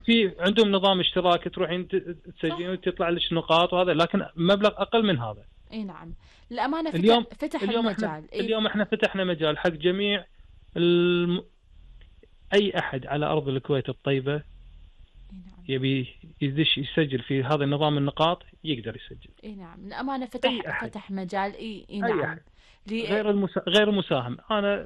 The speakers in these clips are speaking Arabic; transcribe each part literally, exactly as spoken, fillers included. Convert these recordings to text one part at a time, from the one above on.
في عندهم نظام اشتراكي تروحين تسجلين وتطلع لك نقاط وهذا، لكن مبلغ اقل من هذا. اي نعم، الأمانة فتح اليوم فتح اليوم احنا المجال. اي اليوم احنا فتحنا مجال حق جميع الم... اي احد على ارض الكويت الطيبه اي نعم. يبي يدش يسجل في هذا النظام النقاط يقدر يسجل. اي نعم، الأمانة اي فتح احد، فتح مجال. اي اي اي نعم. احد لي غير المسا... غير المساهم. انا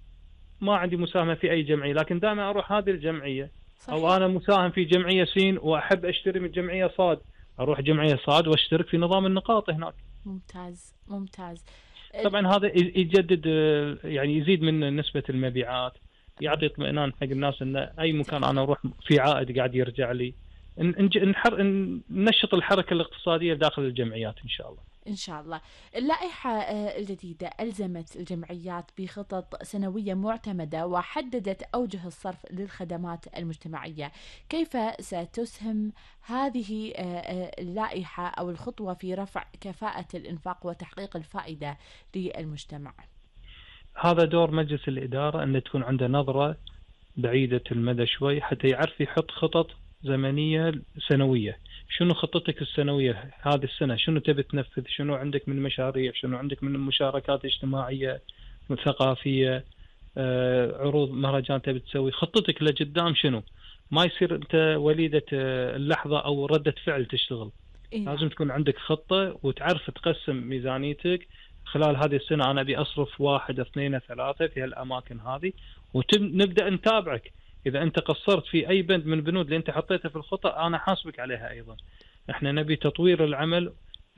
ما عندي مساهمه في اي جمعيه، لكن دائما اروح هذه الجمعيه، او صحيح. انا مساهم في جمعيه سين واحب اشتري من جمعيه صاد، اروح جمعيه صاد واشترك في نظام النقاط هناك. ممتاز ممتاز. طبعا هذا ي- يجدد، آه، يعني يزيد من نسبه المبيعات، يعطي اطمئنان حق الناس ان اي مكان انا بالتأكيد. اروح في عائد قاعد يرجع لي. ن- نج- نحر... ننشط الحركه الاقتصاديه داخل الجمعيات ان شاء الله. إن شاء الله. اللائحة آه، الجديدة ألزمت الجمعيات بخطط سنوية معتمدة وحددت أوجه الصرف للخدمات المجتمعية. كيف ستسهم هذه آه، آه، اللائحة أو الخطوة في رفع كفاءة الإنفاق وتحقيق الفائدة للمجتمع؟ هذا دور مجلس الاداره، ان تكون عنده نظره بعيدة المدى شوي حتى يعرف يحط خطط زمنية سنوية. شنو خطتك السنوية هذه السنة؟ شنو تبي تنفذ؟ شنو عندك من مشاريع؟ شنو عندك من مشاركات اجتماعية ثقافية؟ آه، عروض مهرجان تبي تسوي؟ خطتك لقدام شنو؟ ما يصير انت وليدة آه، اللحظة او ردة فعل تشتغل. إي لازم نعم. تكون عندك خطة وتعرف تقسم ميزانيتك. خلال هذه السنة أنا أبي أصرف واحد اثنين ثلاثة في هالأماكن هذه، ونبدأ نتابعك. إذا أنت قصرت في أي بند من البنود اللي أنت حطيتها في الخطة أنا حاسبك عليها أيضا. إحنا نبي تطوير العمل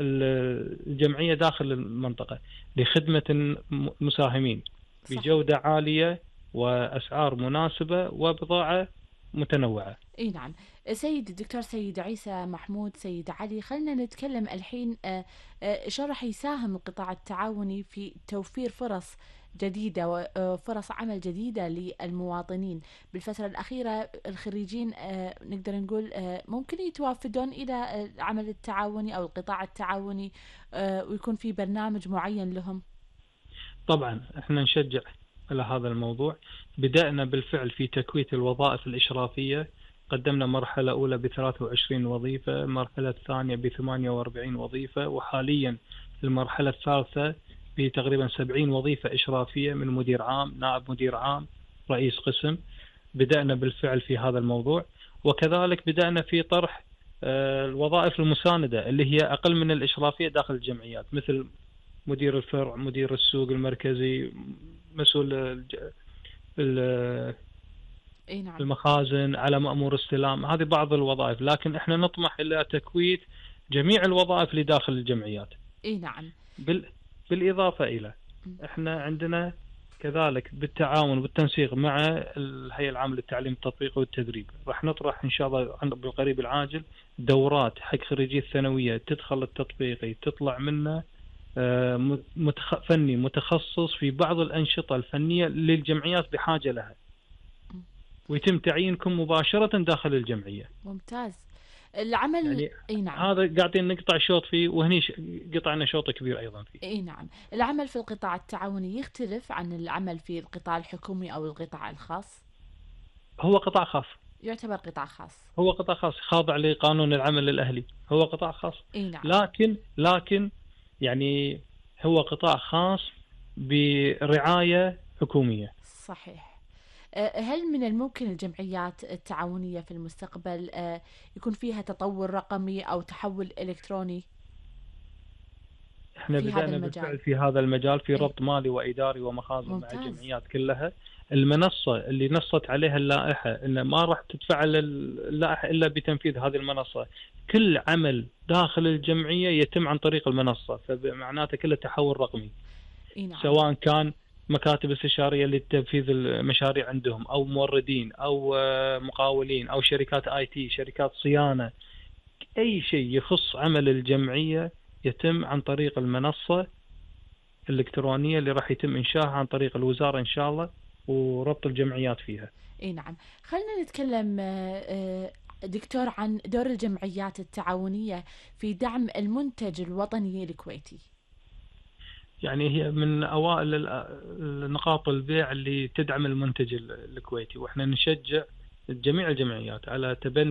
الجمعية داخل المنطقة لخدمة المساهمين صحيح. بجودة عالية وأسعار مناسبة وبضاعة متنوعة. اي نعم. سيد الدكتور سيد عيسى محمود سيد علي، خلينا نتكلم الحين آه، آه، شو راح يساهم القطاع التعاوني في توفير فرص جديدة وفرص عمل جديدة للمواطنين. بالفترة الأخيرة الخريجين آه، نقدر نقول آه، ممكن يتوافدون إلى العمل التعاوني أو القطاع التعاوني آه، ويكون في برنامج معين لهم. طبعا احنا نشجع على هذا الموضوع. بدأنا بالفعل في تكويت الوظائف الإشرافية، قدمنا مرحلة أولى ب ثلاثة وعشرين وظيفة، المرحلة الثانية ب ثمانية وأربعين وظيفة، وحاليا المرحلة الثالثة بتقريبا سبعين وظيفة إشرافية من مدير عام، نائب مدير عام، رئيس قسم. بدأنا بالفعل في هذا الموضوع. وكذلك بدأنا في طرح آه، الوظائف المساندة اللي هي أقل من الإشرافية داخل الجمعيات، مثل مدير الفرع، مدير السوق المركزي، مسؤول الج- ال- اي نعم. المخازن، على مأمور استلام. هذه بعض الوظائف، لكن احنا نطمح إلى تكويت جميع الوظائف اللي داخل الجمعيات. اي نعم. بال... بالإضافة إلى احنا عندنا كذلك بالتعاون وبالتنسيق مع الهيئة العامة للتعليم التطبيقي والتدريب راح نطرح إن شاء الله عن- بالقريب العاجل دورات حق خريجي الثانوية تدخل التطبيقي تطلع منه آه، متخ... فني متخصص في بعض الأنشطة الفنية للجمعيات بحاجة لها، ويتم تعيينكم مباشرة داخل الجمعية. ممتاز. العمل. يعني اي نعم. هذا قاعدين نقطع شوط فيه، وهني ش- قطعنا شوط كبير أيضا فيه. اي نعم. العمل في القطاع التعاوني يختلف عن العمل في القطاع الحكومي او القطاع الخاص؟ هو قطاع خاص. يعتبر قطاع خاص. هو قطاع خاص خاضع لقانون العمل الأهلي، هو قطاع خاص. اي نعم. لكن لكن يعني هو قطاع خاص برعاية حكومية. صحيح. أه، هل من الممكن الجمعيات التعاونية في المستقبل أه، يكون فيها تطور رقمي او تحول الكتروني احنا في هذا بدأنا المجال؟ بالفعل في هذا المجال في اي. ربط مالي وإداري ومخازن مع ممتاز. الجمعيات كلها. المنصة اللي نصت عليها اللائحة إن ما راح تتفعل اللائحة إلا بتنفيذ هذه المنصة. كل عمل داخل الجمعية يتم عن طريق المنصة، فمعناته كله تحول رقمي. اي نعم. سواء كان مكاتب استشارية لتنفيذ المشاريع عندهم، أو موردين، أو آه، مقاولين، أو شركات آي تي، شركات صيانة. أي شيء يخص عمل الجمعية يتم عن طريق المنصة الإلكترونية اللي راح يتم إنشائها عن طريق الوزارة إن شاء الله، وربط الجمعيات فيها. اي نعم. خلينا نتكلم أه، أه، دكتور عن دور الجمعيات التعاونية في دعم المنتج الوطني الكويتي. يعني هي من أوائل ال- نقاط البيع اللي تدعم المنتج ال- الكويتي، وإحنا نشجع جميع الجمعيات على تبني